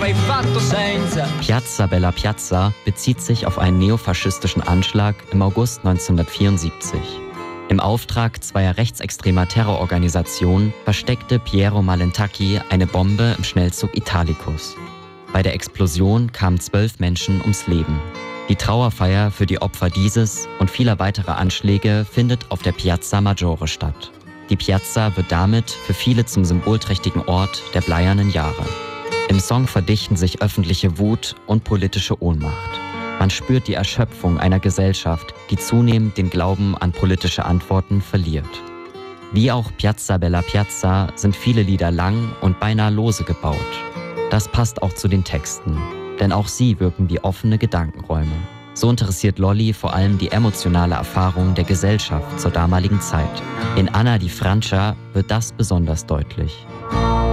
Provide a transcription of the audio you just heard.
l'avrei fatto senza. Piazza Bella Piazza bezieht sich auf einen neofaschistischen Anschlag im August 1974. Im Auftrag zweier rechtsextremer Terrororganisationen versteckte Piero Malentacchi eine Bombe im Schnellzug Italicus. Bei der Explosion kamen 12 Menschen ums Leben. Die Trauerfeier für die Opfer dieses und vieler weiterer Anschläge findet auf der Piazza Maggiore statt. Die Piazza wird damit für viele zum symbolträchtigen Ort der bleiernen Jahre. Im Song verdichten sich öffentliche Wut und politische Ohnmacht. Man spürt die Erschöpfung einer Gesellschaft, die zunehmend den Glauben an politische Antworten verliert. Wie auch Piazza Bella Piazza sind viele Lieder lang und beinahe lose gebaut. Das passt auch zu den Texten, denn auch sie wirken wie offene Gedankenräume. So interessiert Lolli vor allem die emotionale Erfahrung der Gesellschaft zur damaligen Zeit. In Anna di Francia wird das besonders deutlich.